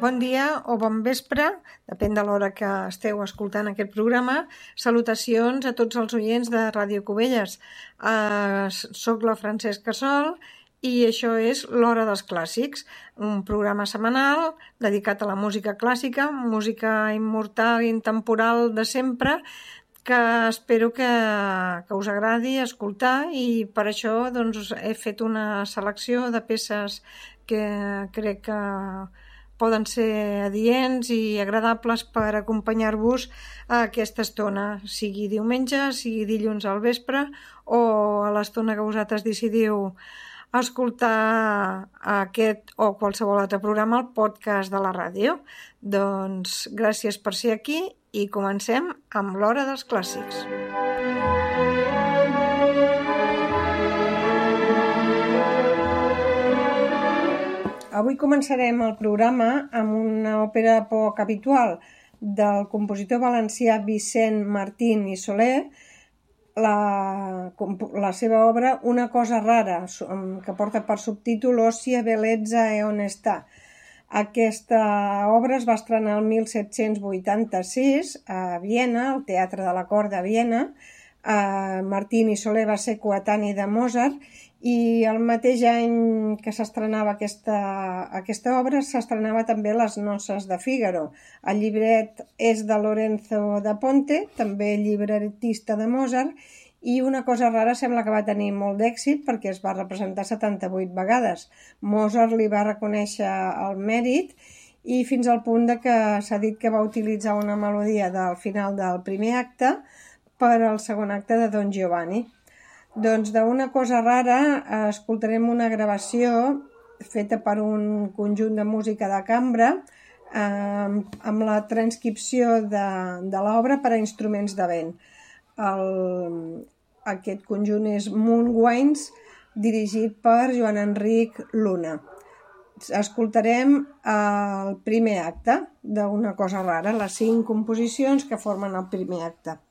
Bon dia o bon vespre, depèn de l'hora que esteu escoltant aquest programa. Salutacions a tots els oients de Ràdio Cubelles. Soc la Francesca Sol i això és l'Hora dels Clàssics, un programa setmanal dedicat a la música clàssica, música immortal i intemporal de sempre, que espero que us agradi escoltar, i per això doncs, he fet una selecció de peces que crec que poden ser adients i agradables per acompanyar-vos a aquesta estona, sigui diumenge, sigui dilluns al vespre o a l'estona que vosaltres decidiu escoltar aquest o qualsevol altre programa al podcast de la ràdio. Doncs gràcies per ser aquí i comencem amb l'Hora dels Clàssics. Avui començarem el programa amb una òpera poc habitual del compositor valencià Vicent Martín i Soler, la seva obra Una cosa rara, que porta per subtítol Ossia, bellezza e onestà. Aquesta obra es va estrenar el 1786 a Viena, al Teatre de la Cort de Viena. Martín i Soler va ser coetani de Mozart i el mateix any que s'estrenava aquesta obra s'estrenava també Les noces de Fígaro. El llibret és de Lorenzo da Ponte, també llibretista de Mozart, i Una cosa rara sembla que va tenir molt d'èxit perquè es va representar 78 vegades. Mozart li va reconèixer el mèrit i fins al punt de que s'ha dit que va utilitzar una melodia del final del primer acte per al segon acte de Don Giovanni. Doncs d'Una cosa rara escoltarem una gravació feta per un conjunt de música de cambra amb la transcripció de l'obra per a instruments de vent. Aquest conjunt és Moonwinds, dirigit per Joan Enric Luna. Escoltarem el primer acte d'Una cosa rara, les 5 composicions que formen el primer acte.